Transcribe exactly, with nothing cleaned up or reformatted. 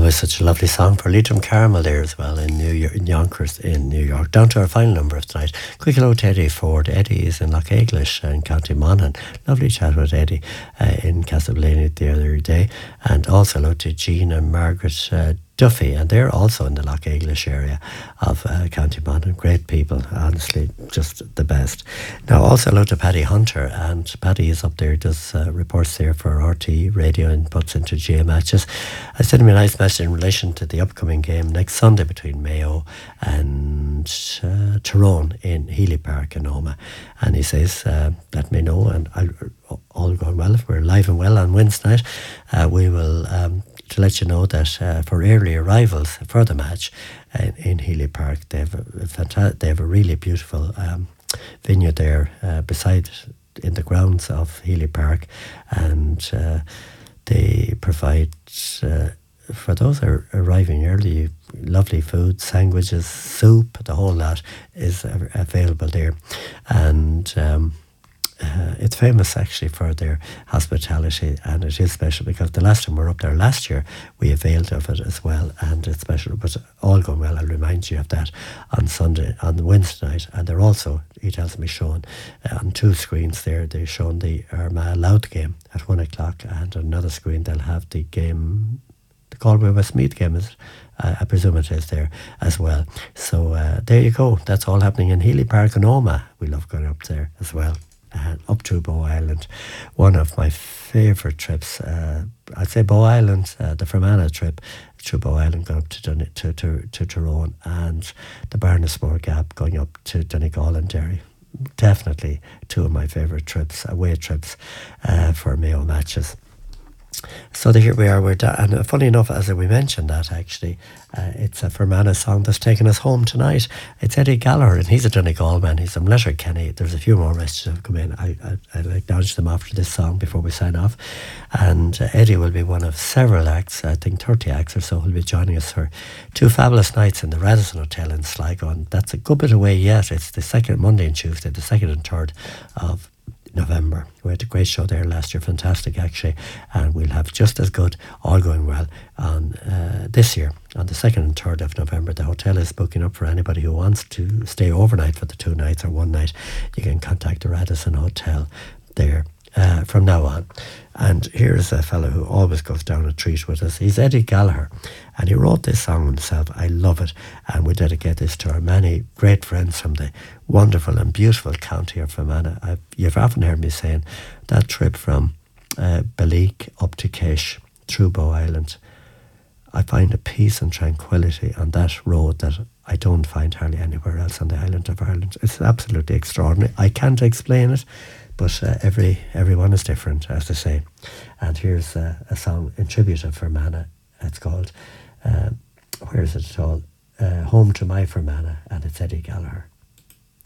always such a lovely song for Leitrim Carmel there as well in New York, in Yonkers in New York. Down to our final number of tonight. Quick hello to Eddie Ford. Eddie is in Lochaglish in County Monaghan. Lovely chat with Eddie uh, in Castleblaney the other day. And also hello to Jean and Margaret uh, Duffy, and they're also in the Lochaglish area of uh, County Monaghan. Great people, honestly, just the best. Now, also hello to Paddy Hunter, and Paddy is up there, does uh, reports there for R T Radio and puts into G A matches. I sent him a nice message in relation to the upcoming game next Sunday between Mayo and uh, Tyrone in Healy Park in Omagh, and he says, uh, let me know, and I'll, all going well, if we're live and well on Wednesday night, uh, we will... Um, to let you know that uh, for early arrivals for the match uh, in Healy Park, they have a, fanta- they have a really beautiful um, venue there uh, beside in the grounds of Healy Park, and uh, they provide uh, for those who are arriving early, lovely food, sandwiches, soup, the whole lot is uh, available there, and um, Uh, it's famous actually for their hospitality, and it is special because the last time we were up there last year we availed of it as well, and it's special. But all going well, I'll remind you of that on Sunday, on the Wednesday night. And they're also, he tells me, showing uh, on two screens there, they're showing the Armagh Louth game at one o'clock, and on another screen they'll have the game, the Galway Westmeath game, is it? Uh, I presume it is there as well. So uh, there you go, that's all happening in Healy Park and Omagh. We love going up there as well. Uh, up to Bow Island, one of my favourite trips. Uh, I'd say Bow Island, uh, the Fermanagh trip through Bow Island going up to Dun- to, to, to Tyrone, and the Barnesmore Gap going up to Donegal and Derry. Definitely two of my favourite trips, away trips uh, for Mayo matches. So here we are, we're da- and uh, funny enough, as we mentioned that actually, uh, it's a Fermanagh song that's taken us home tonight. It's Eddie Gallagher, and he's a Donegal man, he's from Letterkenny. There's a few more messages that have come in. I, I, I'll acknowledge them after this song before we sign off. And uh, Eddie will be one of several acts, I think thirty acts or so, who'll be joining us for two fabulous nights in the Radisson Hotel in Sligo, and that's a good bit away yet. It's the second, Monday and Tuesday, the second and third of November. We had a great show there last year, fantastic actually, and we'll have just as good, all going well, on uh, this year on the second and third of November. The hotel is booking up for anybody who wants to stay overnight for the two nights or one night. You can contact the Radisson Hotel there uh, from now on. And here's a fellow who always goes down a treat with us. He's Eddie Gallagher, and he wrote this song himself. I love it, and we dedicate this to our many great friends from the wonderful and beautiful county of Fermanagh. I've, you've often heard me saying that trip from uh, Balleek up to Kesh through Bow Island. I find a peace and tranquility on that road that I don't find hardly anywhere else on the island of Ireland. It's absolutely extraordinary. I can't explain it, but uh, every everyone is different, as they say. And here's uh, a song in tribute of Fermanagh. It's called, uh, where is it at all? Uh, Home to My Fermanagh, and it's Eddie Gallagher.